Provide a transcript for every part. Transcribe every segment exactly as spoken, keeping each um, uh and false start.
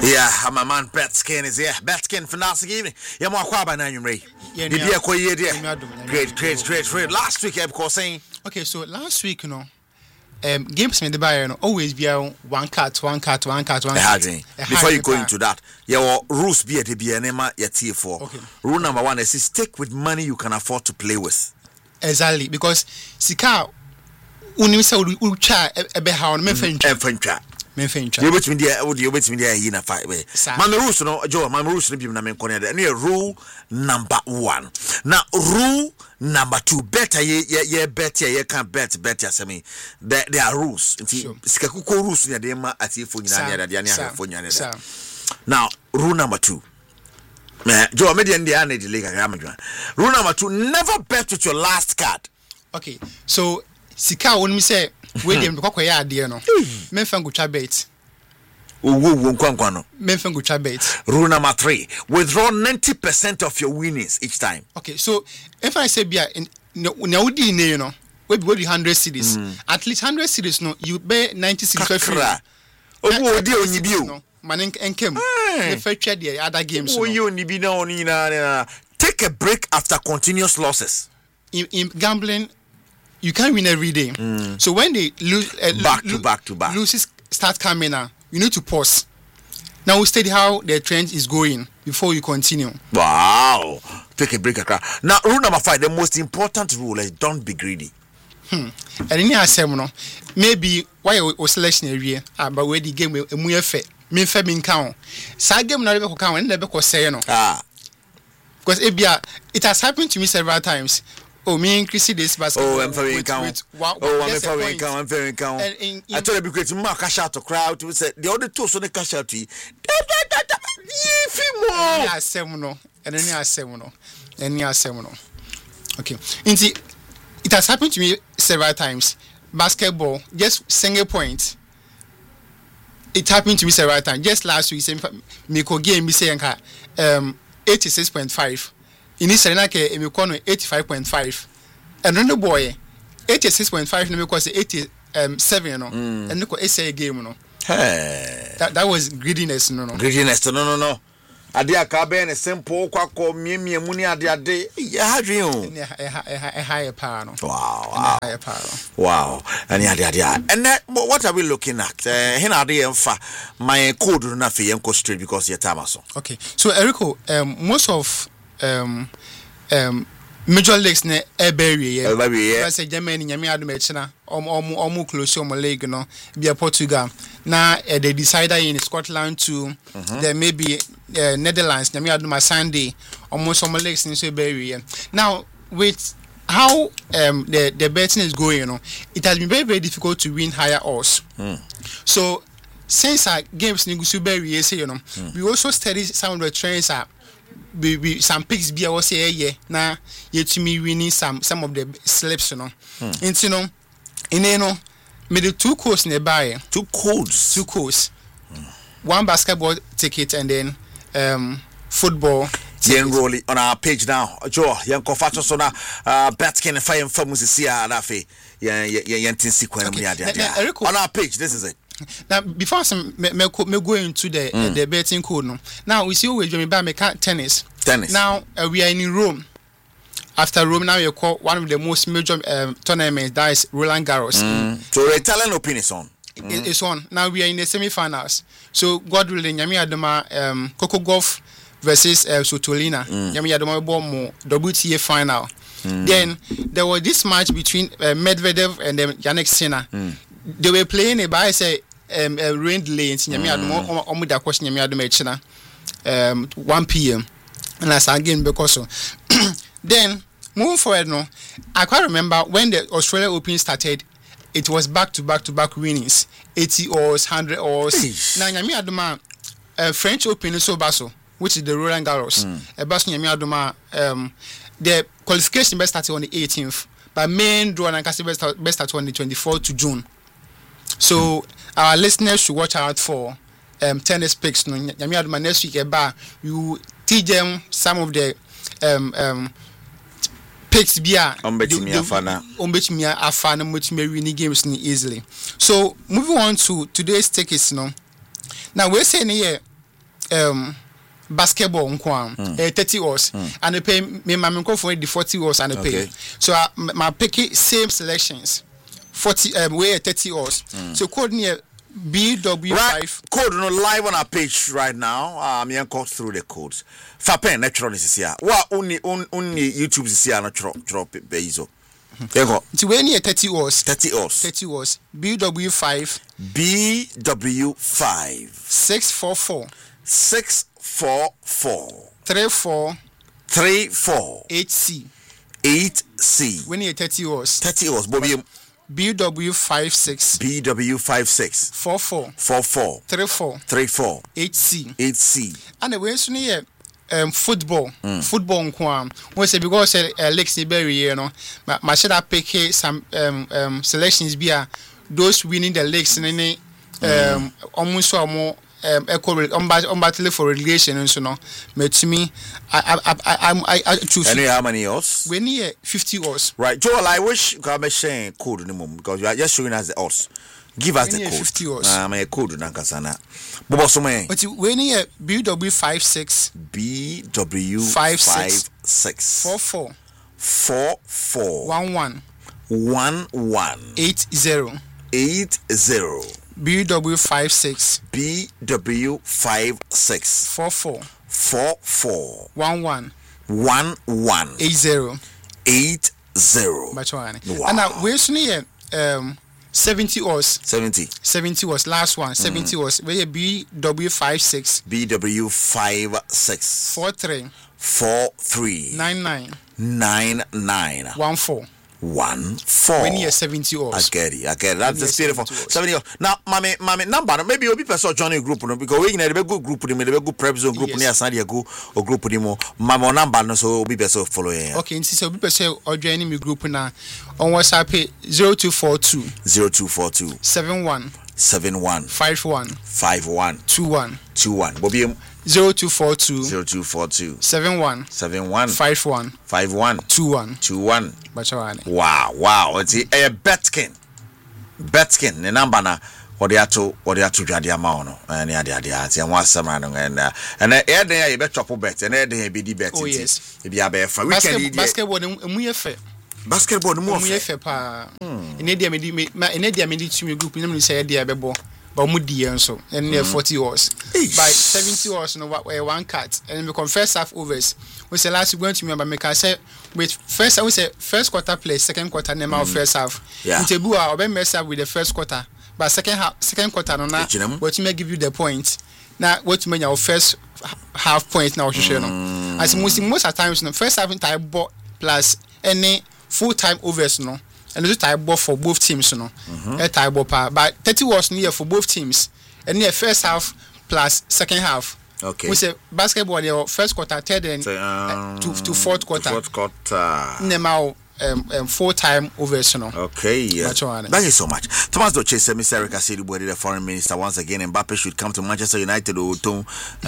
Yeah, my man Betskin is here. Betskin for last evening. Yeah, more quite by nine you Ray. Did you acquire dear? Great, great, great, great. Last week, of course, saying. Okay, so last week, you know, um, games made the buyer, you know, always be one cut, one cut, one cut, one cut. Before you go into that, your rules be at the B N M your T four. Okay. Rule number one is stick with money you can afford to play with. Exactly, because Sika, Unisa would try a bear how me fench. You bet me there, you bet me there in a fight way. Man, the rules, no, Joe, my rules, maybe I'm going to near rule number one. Now, rule number two, better, yeah, yeah, better, you can't bet, better, I mean, there are rules. Skakuko rules in the Dema at Ifunia. Now, rule number two. Joe, median the Anna, the League. Rule number two, never bet with your last card. Okay, so Sika, when we say, William, the cocoa idea, no. Menfangu chabate. Uwu Nkwano. Menfangu chabate. Rule number three: withdraw ninety percent of your winnings each time. Okay, so if I say bia in Naudi, you know, we be hundred cities. At least hundred cities, no, you bear ninety cities for free. Oh, dear, you do. Manin and Kim. The first the other games. Oh, you only be no take a break after continuous losses. In, in gambling, you can't win every day. Mm. So when they lose, uh, back lo- to back to back, loses start coming now, you need to pause. Now we study how the trend is going before you continue. Wow, take a break. Now rule number five, the most important rule is don't be greedy. Hmm. And in your seminar, maybe why you selection area, but where the game will move fair. Me fair mean count. Side game not able to count and never could say no. Ah, because it has happened to me several times. Oh, me increase this basketball. Oh, I'm very count. Oh, I'm very count. I'm very count. I told you because you cash out to crowd to say the other two so they cash out to you. Yeah, seminal. And then yeah, seminal. And yeah, seminal. Okay. Indeed, it has happened to me several times. Basketball, just single point. It happened to me several times. Just last week, me ko game me say um eighty-six point five. Initially, na ke emi kono eighty-five point five. And then the boy eighty-six point five, no because eighty-seven, you know. And no ko essay game, no. Hey, that that was greediness, no, no. Greediness, no, no, no. Ade akabe na simple kwakọ miemie mu ni ade ade. Ya hadwen o. E e higher power, no. Wow. Higher power. Wow. And ade ade. And then, what are we looking at? Uh, hin ade emfa my code na fe yenko straight because your time aso. Okay. So Erico, um most of um um major leagues ne ebery yeah I say Germany nyame adom e china om om om close om league no bia Portugal na uh, they decided in Scotland to mm-hmm. there may be uh, Netherlands nyame adom Sunday almost some leagues in so ebery yeah. Now with how um the the betting is going, you know, it has been very very difficult to win higher odds. Mm. So since our games ni gusubery you say, you know, mm. we also study some of the trends are Be, be some picks be I say yeah na yet to me winning some some of the slips, you know. Hmm. And you know, in you know, made the two codes nearby. Two codes. Two codes. Hmm. One basketball ticket and then um football. Enroll on our page now. Joe, young Kofato Sona, uh, Betskin and Fire and Famusia Adafe. Yeah, yeah, yeah, yeah. On our page, this is it. Now, before some me, me, me go into the mm. uh, the betting code, no. Now we see always when we buy me tennis. Tennis. Now uh, we are in Rome. After Rome, now we call one of the most major um, tournaments. That is Roland Garros. Mm. So the Italian Open is on. Mm. It, it's on. Now we are in the semi-finals. So God willing, Yami Adama um Coco Golf versus uh, Sotolina. Mm. Yami Adama Bomo W T A final. Mm. Then there was this match between uh, Medvedev and um, Yannick Sinner. Mm. They were playing it by say. Um, uh, rain delay in Nyami Adom omu da question Nyami Adom e china um one p.m. and as again because so then moving forward no I quite remember when the Australia Open started, it was back to back to back winnings, eighty hours, one hundred hours. Now Nyami Adom uh, French Open so baso, which is the Roland Garros. Mm. Uh, baso Nyami Adom um the qualification best started on the eighteenth, but main draw and best best started on the twenty-fourth of June. So our listeners should watch out for um, tennis picks. No, Nyami Adoma next week about you teach them some of the um um picks. Bia umbetimi afana umbetimi afana umbetimi winning games easily. So moving on to today's tickets. No, now we're saying here um basketball nko mm. uh, thirty hours mm. and they pay me my me for the forty hours and they pay. Okay. So uh, my pick same selections. forty um way thirty hours. Mm. So code near B W five right. Code no live on our page right now. Um, you can through the codes. Fapen natural is here. What only on only YouTube is here. Natural drop it bezo. There go. It's when near thirty hours. Thirty hours. Thirty hours. B W five. B W five. Six four four. Six four four. Three four. Three four. Eight C. Eight C. When near thirty hours. Thirty hours. Bobby. B W five six. B W five six. Four four. Four four. Three four. Three four. Eight C. Eight C. And the way so near um football. Mm. Football nkwam. We say because uh, Lex Berry, you know, my my should have pick some um um selections be a those winning the leagues in any um almost more um echo on battle for relegation and so no. But to me, I I I I I choose. And how many odds? We need fifty odds. Right, Joel. I wish you can be sharing code in the moment because you are just showing us the odds. Give us the code. fifty odds. Ah, my code na kasana. Bobo some. But we need B W five six. B W five six. Four four. Four four. One one. One one. Eight zero. Eight zero. B W five six. B W five six. Four four. Four four. One one. One one. Eight zero. Eight zero. Wow. And now we're seeing um seventy hours. Seventy. Seventy was last one. Seventy mm. was where B W five six. B W five six. Four three. Four three. Nine nine. Nine nine. One four. One four. When you're seventy hours. I get it. I get it. That's the beautiful. Seventy hours. Now, mommy, mommy, number. Maybe you'll be person joining group no because we in a good group with them. A good prep zone group near San Diego or group with them. Mama number no so be person following. Okay, and so be person or joining me group now on WhatsApp zero two four two. Zero two four two. Seven one. Seven one. Five one. Five one. Two one. Two one. Bobby. Zero two four two. Zero two four two. Seven one. Seven one. Five one. Five one. Two one. Two one. Wow, wow. It's a Betkin. Betkin. The number na what they are to what they are to the amount and the idea. And one summer and uh and air there you bet chop bet and air there be the bet. Oh yes. If you are for weekend basketball mu fair. Basketball mu fair pa. In India me in India me team group no say there bebo. But mudi so and near forty hours by seventy hours no one cut and we confess half overs we say last week going to remember make I say with first I we say first quarter play second quarter name mm. first half yeah Ntebu a obe mess up with the first quarter but second half second quarter no na what you may give you the point now what you mean your first half point now show no as most most at times no first half entire ball plus any full time overs no. And it's a tie ball for both teams, you know. Mm-hmm. A tie ball pa. But thirty was near for both teams. And near first half plus second half. Okay. We say basketball the first quarter, third and so, um, to to fourth quarter. Fourth quarter. Now um, um full time overs, you know. Okay, yeah. Thank you so much. Thomas Doche, Mister Eric Asidi, the foreign minister, once again, Mbappe should come to Manchester United or to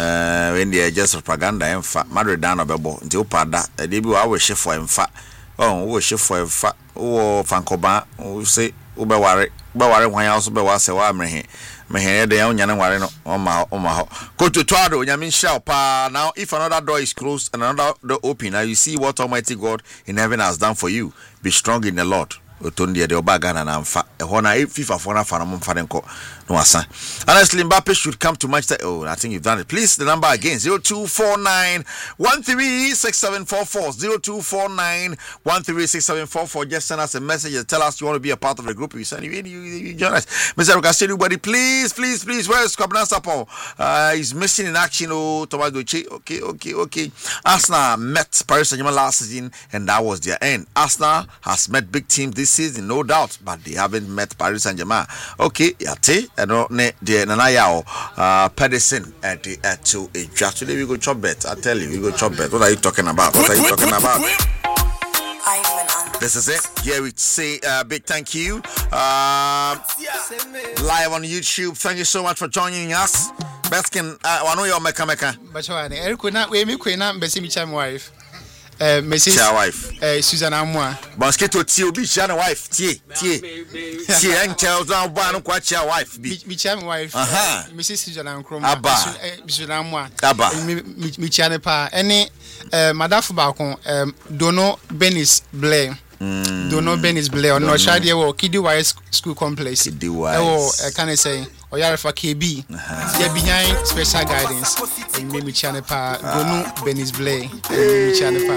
uh when they are just propaganda and fact Madrid down a bebo. Until Pada, a debut our chef for in fact. Oh, we chef for in fact. Oh, Fancoba, oh, say, Ubawari, Bawari, when I also be was a wamre. Me here, the young and worry on my on my go to Twado, Yamin Shao Pa. Now, if another door is closed and another door open, now you see what Almighty God in heaven has done for you. Be strong in the Lord. Otondia de Obagana and Amfa, a Hona, FIFA for Fanam Fadenko, no asa. Honestly, Mbappe should come to Manchester. Oh, I think you've done it. Please, the number again zero two four nine one three six seven four four zero two four nine one three six seven four four. Just send us a message and tell us you want to be a part of the group. You send you, you, you join us. Mister Rukasiri, buddy, please, please, please. Where is Kwabena Sapo? Uh, he's missing in action. Oh, Thomas Doche. Okay, okay, okay. Arsenal met Paris Saint-Germain last season, and that was their end. Arsenal has met big teams this season, no doubt, but they haven't met Paris Saint-Germain. Okay, yate, and ne the Nanayao, uh, Pedersen at the at to a draft. Today we go chop bet. I tell you, we go chop bet. What are you talking about? What are you talking about? This is it. Here we say a uh, big thank you. Uh, live on YouTube. Thank you so much for joining us. Beskin, I know you're Meka Meka. But you are. Eric, we not we me we not be my wife. uh, Missus Chia wife. Uh, Susan Amwa. Mosquito tie obi chia na wife tie tie. Tie en Charles na ba no kwa chia wife bi. Mi chia my wife. Aha. Missus Susan Amkroma. Aba. Susan Amwa. Aba. Mi chia ne pa. Any uh, madafu ba kon um, Dono Benis Blair. Mm. Dono Benis Blair or no shade wo Kidi Wise School Complex. Kidi Wise. Oh, can I say or yare for K B. They behind special guidance. And me mi chia ne pa Dono Benis Blair. And me mi chia ne pa.